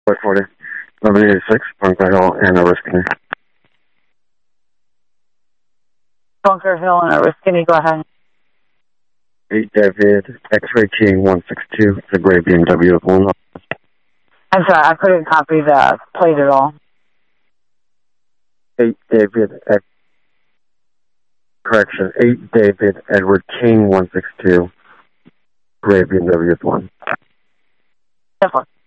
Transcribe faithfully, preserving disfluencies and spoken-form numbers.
forty. eleven eighty-six, Bunker Hill, and Oriskany. Bunker Hill and Oriskany, go ahead. eight David, X-Ray King one six two, the gray B M W with one. I'm sorry, I couldn't copy the plate at all. eight David, X, correction, eight David, Edward King one six two, gray B M W with one. Definitely.